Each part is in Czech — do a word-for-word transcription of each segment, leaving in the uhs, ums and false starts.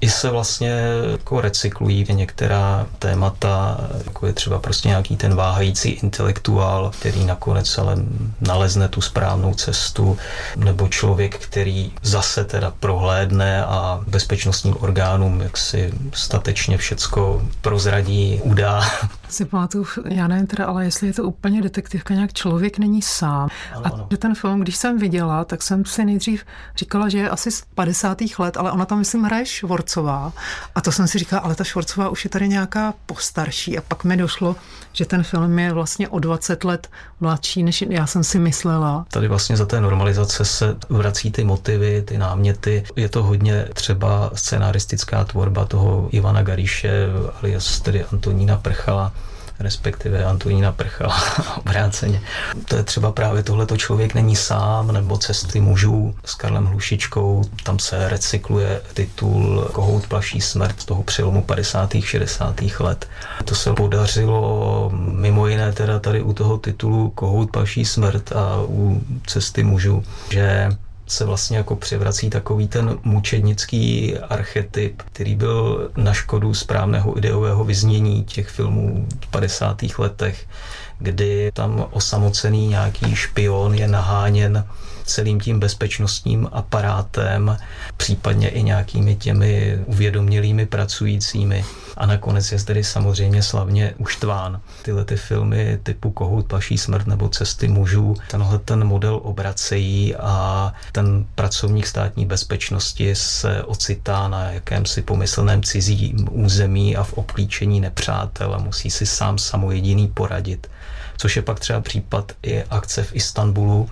I se vlastně jako recyklují některá témata, jako je třeba prostě nějaký ten váhající intelektuál, který nakonec ale nalezne tu správnou cestu, nebo člověk, který zase teda prohlédne a bezpečnostním orgánům jaksi statečně všecko prozradí, udá. Si pamatuju, já nevím teda, ale jestli je to úplně detektivka, nějak Člověk není sám. Ano, a ano. ten film, když jsem viděla, tak jsem si nejdřív říkala, že je asi z padesátých let, ale ona tam, myslím, hraje Švorcová. A to jsem si říkala, ale ta Švorcová už je tady nějaká postarší. A pak mi došlo, že ten film je vlastně o dvacet let mladší, než já jsem si myslela. Tady vlastně za té normalizace se vrací ty motivy, ty náměty. Je to hodně třeba scenaristická tvorba toho Ivana Gariše, alias tedy Antonína Prchala, respektive Antonína Prchala obráceně. To je třeba právě tohleto Člověk není sám, nebo Cesty mužů s Karlem Hlušičkou. Tam se recykluje titul Kohout plaší smrt z toho přelomu padesátých šedesátých let. To se podařilo mimo jiné teda tady u toho titulu Kohout plaší smrt a u Cesty mužů, že se vlastně jako převrací takový ten mučednický archetyp, který byl na škodu správného ideového vyznění těch filmů v padesátých letech, kdy tam osamocený nějaký špion je naháněn celým tím bezpečnostním aparátem, případně i nějakými těmi uvědomělými pracujícími. A nakonec je tedy samozřejmě slavně uštván. Tyhle ty filmy typu Kohout plaší smrt nebo Cesty mužů tenhle ten model obracejí a ten pracovník státní bezpečnosti se ocitá na jakémsi pomyslném cizím území a v obklíčení nepřátel a musí si sám samojediný poradit. Což je pak třeba případ i Akce v Istanbulu,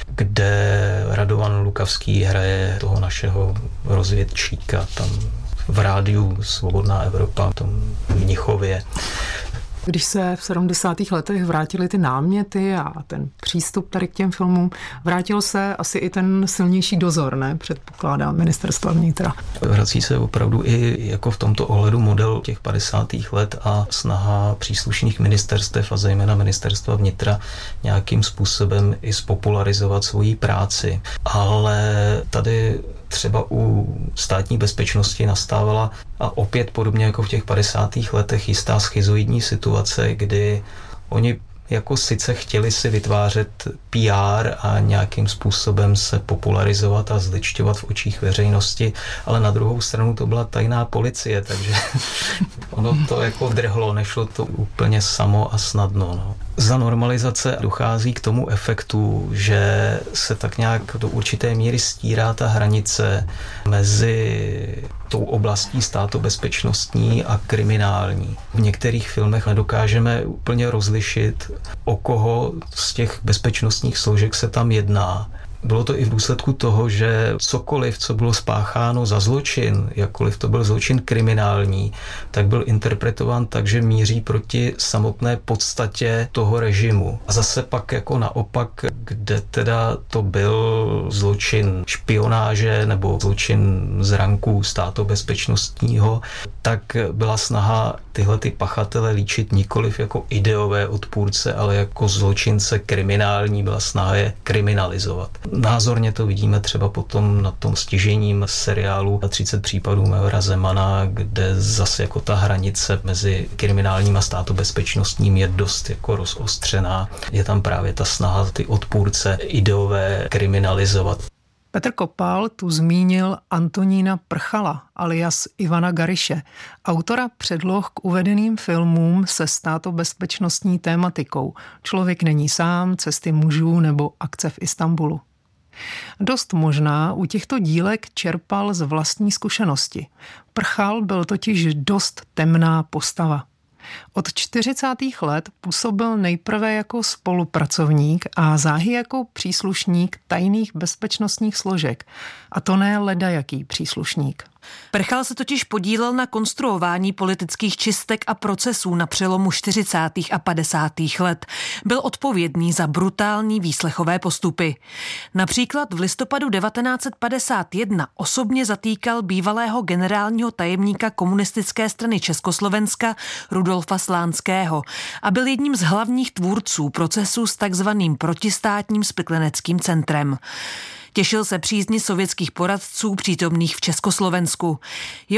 kde Radovan Lukavský hraje toho našeho rozvědčíka tam v rádiu Svobodná Evropa, v tom Mnichově. Když se v sedmdesátých letech vrátily ty náměty a ten přístup tady k těm filmům, vrátil se asi i ten silnější dozor, ne? Předpokládá Ministerstva vnitra. Vrací se opravdu i jako v tomto ohledu model těch padesátých let a snaha příslušných ministerstev a zejména Ministerstva vnitra nějakým způsobem i spopularizovat svoji práci. Ale tady třeba u státní bezpečnosti nastávala a opět podobně jako v těch padesátých letech jistá schizoidní situace, kdy oni jako sice chtěli si vytvářet P R a nějakým způsobem se popularizovat a zličťovat v očích veřejnosti, ale na druhou stranu to byla tajná policie, takže ono to jako drhlo, nešlo to úplně samo a snadno. No. Za normalizace dochází k tomu efektu, že se tak nějak do určité míry stírá ta hranice mezi tou oblastí státobezpečnostní a kriminální. V některých filmech nedokážeme úplně rozlišit, o koho z těch bezpečnostních složek se tam jedná. Bylo to i v důsledku toho, že cokoliv, co bylo spácháno za zločin, jakkoliv to byl zločin kriminální, tak byl interpretován tak, že míří proti samotné podstatě toho režimu. A zase pak jako naopak, kde teda to byl zločin špionáže nebo zločin z ranku státobezpečnostního, tak byla snaha tyhle ty pachatele líčit nikoliv jako ideové odpůrce, ale jako zločince kriminální, byla snaha je kriminalizovat. Názorně to vidíme třeba potom na tom stěžejním seriálu třicet případů Majora Zemana, kde zase jako ta hranice mezi kriminálním a státobezpečnostním je dost jako rozostřená. Je tam právě ta snaha ty odpůrce ideové kriminalizovat. Petr Kopal tu zmínil Antonína Prchala, alias Ivana Gariše, autora předloh k uvedeným filmům se státobezpečnostní tématikou Člověk není sám, Cesty mužů nebo Akce v Istanbulu. Dost možná u těchto dílek čerpal z vlastní zkušenosti. Prchal byl totiž dost temná postava. Od čtyřicátých let působil nejprve jako spolupracovník a záhy jako příslušník tajných bezpečnostních složek. A to ne ledajaký příslušník. Prchal se totiž podílel na konstruování politických čistek a procesů na přelomu čtyřicátých a padesátých let. Byl odpovědný za brutální výslechové postupy. Například v listopadu devatenáct set padesát jedna osobně zatýkal bývalého generálního tajemníka komunistické strany Československa Rudolfa Slánského a byl jedním z hlavních tvůrců procesu s takzvaným protistátním spikleneckým centrem. Těšil se přízni sovětských poradců přítomných v Československu.